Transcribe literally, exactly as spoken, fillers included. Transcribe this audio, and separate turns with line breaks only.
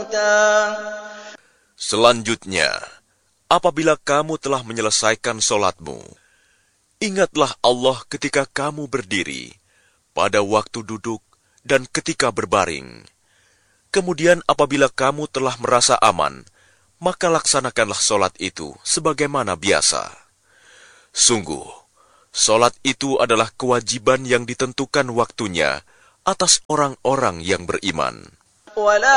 Selanjutnya, apabila kamu telah menyelesaikan solatmu, ingatlah Allah ketika kamu berdiri, pada waktu duduk, dan ketika berbaring. Kemudian apabila kamu telah merasa aman, maka laksanakanlah solat itu sebagaimana biasa. Sungguh, solat itu adalah kewajiban yang ditentukan waktunya atas orang-orang yang beriman.